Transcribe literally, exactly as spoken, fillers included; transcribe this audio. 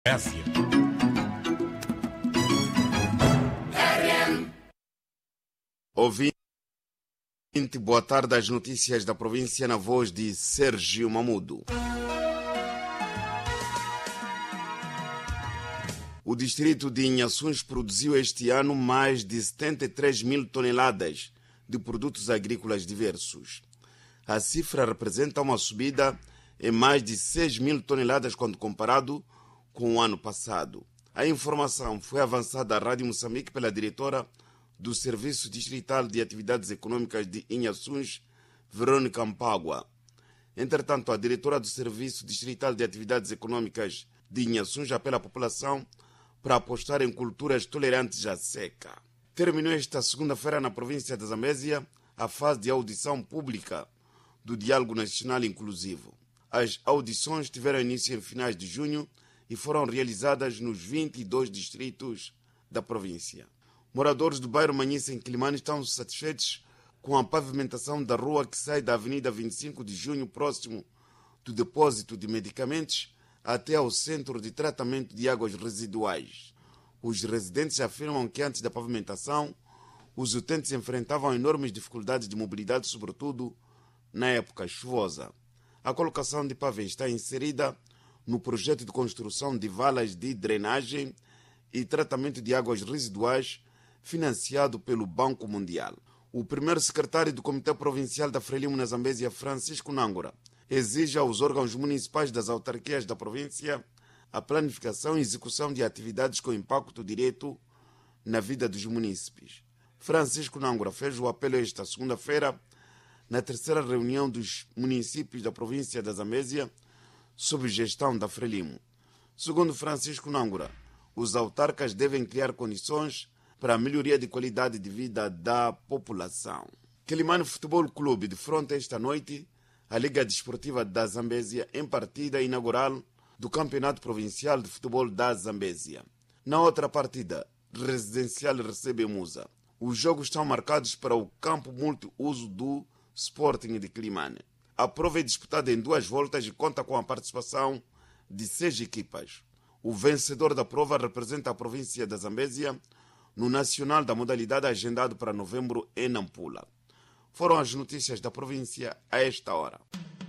Ásia. Ouvinte, boa tarde. As notícias da província na voz de Sérgio Mamudo. O distrito de Inhações produziu este ano mais de setenta e três mil toneladas de produtos agrícolas diversos. A cifra representa uma subida em mais de seis mil toneladas quando comparado com o ano passado. A informação foi avançada à Rádio Moçambique pela diretora do Serviço Distrital de Atividades Econômicas de Inhações, Verônica Mpagua. Entretanto, a diretora do Serviço Distrital de Atividades Econômicas de Inhações apela à população para apostar em culturas tolerantes à seca. Terminou esta segunda-feira na província da Zambésia a fase de audição pública do Diálogo Nacional Inclusivo. As audições tiveram início em finais de junho e foram realizadas nos vinte e dois distritos da província. Moradores do bairro Manhissa, em Quilimane, estão satisfeitos com a pavimentação da rua que sai da Avenida vinte e cinco de junho, próximo do depósito de medicamentos, até ao Centro de Tratamento de Águas Residuais. Os residentes afirmam que antes da pavimentação, os utentes enfrentavam enormes dificuldades de mobilidade, sobretudo na época chuvosa. A colocação de pavês está inserida no projeto de construção de valas de drenagem e tratamento de águas residuais financiado pelo Banco Mundial. O primeiro secretário do Comitê Provincial da Frelimo na Zambésia, Francisco Nangora, exige aos órgãos municipais das autarquias da província a planificação e execução de atividades com impacto direto na vida dos munícipes. Francisco Nangora fez o apelo esta segunda-feira na terceira reunião dos municípios da província da Zambésia sob gestão da Frelimo. Segundo Francisco Nangora, os autarcas devem criar condições para a melhoria de qualidade de vida da população. Quilimane Futebol Clube defronta esta noite a Liga Desportiva da Zambésia em partida inaugural do Campeonato Provincial de Futebol da Zambésia. Na outra partida, Residencial recebe Musa. Os jogos estão marcados para o campo multiuso do Sporting de Quilimane. A prova é disputada em duas voltas e conta com a participação de seis equipas. O vencedor da prova representa a província da Zambésia no Nacional da modalidade agendado para novembro em Nampula. Foram as notícias da província a esta hora.